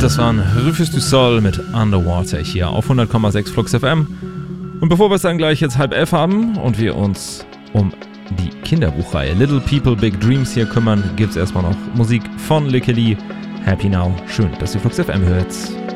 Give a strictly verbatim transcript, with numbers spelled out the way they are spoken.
Das waren Rufus du Sol mit Underwater hier auf hundert Komma sechs Flux F M. Und bevor wir es dann gleich jetzt halb elf haben und wir uns um die Kinderbuchreihe Little People Big Dreams hier kümmern, gibt es erstmal noch Musik von Lickely. Happy Now. Schön, dass ihr Flux F M hört.